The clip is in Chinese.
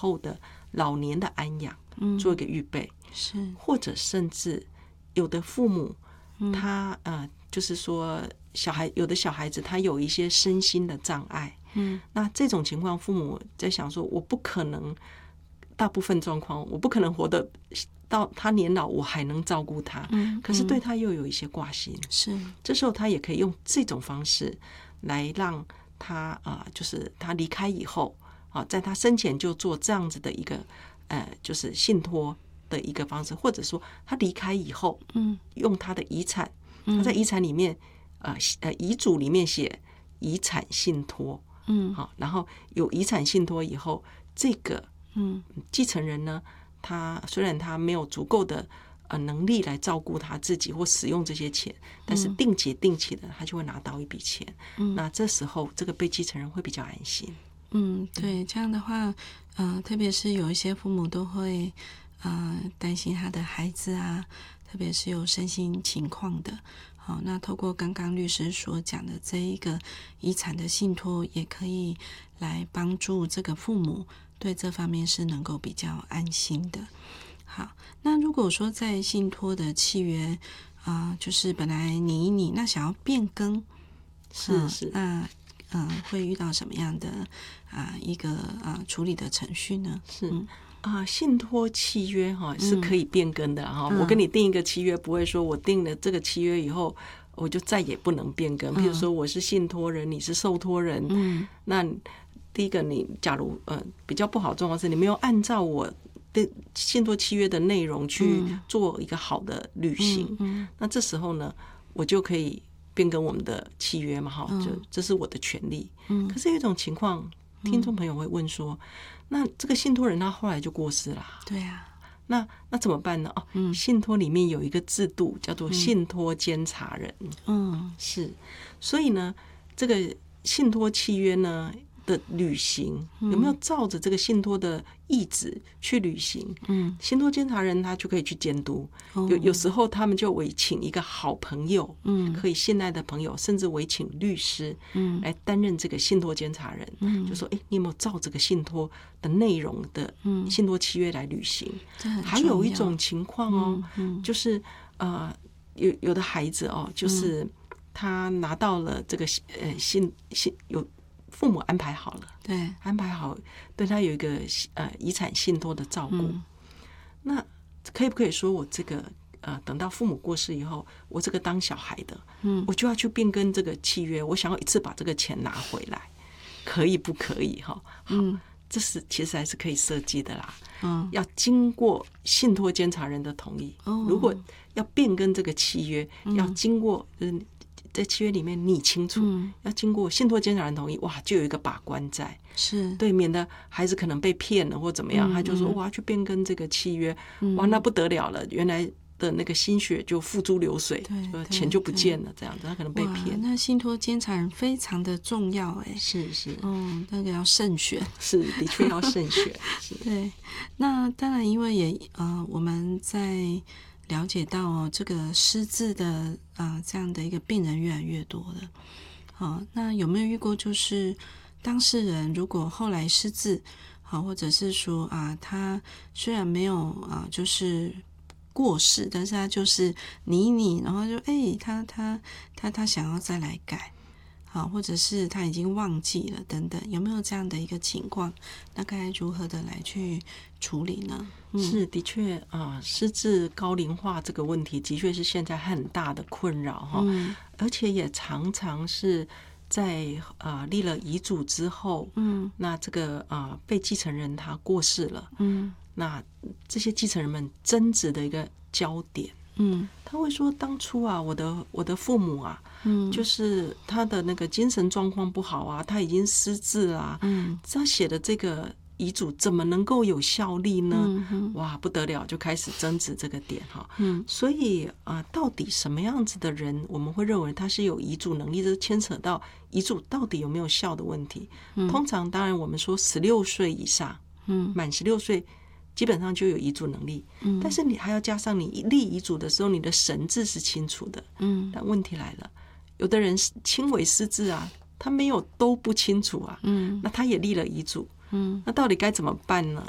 后的老年的安养做一个预备。 是， 或者甚至有的父母他就是说有的小孩子他有一些身心的障碍，那这种情况父母在想说，我不可能大部分状况我不可能活得到他年老我还能照顾他，可是对他又有一些挂心， 是， 这时候他也可以用这种方式来让他就是他离开以后在他生前就做这样子的一个就是信托的一个方式，或者说他离开以后用他的遗产，他在遗产里面遗嘱里面写遗产信托，然后有遗产信托以后，这个继承人呢，他虽然他没有足够的能力来照顾他自己或使用这些钱，但是定期的他就会拿到一笔钱，那这时候这个被继承人会比较安心。 对，这样的话特别是有一些父母都会担心他的孩子啊，特别是有身心情况的，好，那透过刚刚律师所讲的这一个遗产的信托，也可以来帮助这个父母对这方面是能够比较安心的。好，那如果说在信托的契约就是本来你那想要变更， 是那会遇到什么样的一个处理的程序呢？ 是信托契约是可以变更的我跟你定一个契约，不会说我定了这个契约以后我就再也不能变更。譬如说我是信托人，你是受托人，那第一个你假如比较不好的状况是你没有按照我的信托契约的内容去做一个好的履行，那这时候呢我就可以变更我们的契约嘛，这是我的权利。可是有一种情况听众朋友会问说，那这个信托人他后来就过世了， 对啊， 那怎么办呢？信托里面有一个制度叫做信托监察人，是，所以呢这个信托契约呢的履行有没有照着这个信托的意志去履行，信托监察人他就可以去监督。有时候他们就委请一个好朋友，可以信赖的朋友，甚至委请律师来担任这个信托监察人，就说你有没有照这个信托的内容的信托契约来履行。还有一种情况就是有的孩子就是他拿到了这个有父母安排好了， 对， 安排好对他有一个遗产信托的照顾，那可不可以说我这个等到父母过世以后，我这个当小孩的，我就要去变更这个契约，我想要一次把这个钱拿回来，可以不可以？好，这是其实还是可以设计的啦，要经过信托监察人的同意。如果要变更这个契约，要经过在契约里面拟清楚，要经过信托监察人同意，哇，就有一个把关在， 是对， 免得孩子可能被骗了或怎么样，他就说我要去变更这个契约，哇，那不得了了，原来的那个心血就付诸流水，钱就不见了，这样子他可能被骗。 那信托监察人非常的重要， 是， 那个要慎选， 是的确要慎选。 对，那当然因为也我们在了解到这个失智的这样的一个病人越来越多了，那有没有遇过就是当事人如果后来失智，或者是说他虽然没有就是过世，但是他就是你，然后就他想要再来改，或者是他已经忘记了等等，有没有这样的一个情况？那该如何的来去处理呢？ 是的确失智高龄化这个问题的确是现在很大的困扰而且也常常是在立了遗嘱之后，那这个被继承人他过世了，那这些继承人们争执的一个焦点，他会说当初我的父母就是他的那个精神状况不好他已经失智了，他写的这个遗嘱怎么能够有效力呢？哇，不得了，就开始争执这个点所以到底什么样子的人我们会认为他是有遗嘱能力，这牵扯到遗嘱到底有没有效的问题。通常当然我们说16岁以上，满16岁基本上就有遗嘱能力，但是你还要加上你立遗嘱的时候你的神志是清楚的，但问题来了，有的人轻微失智他没有都不清楚那他也立了遗嘱，那到底该怎么办呢？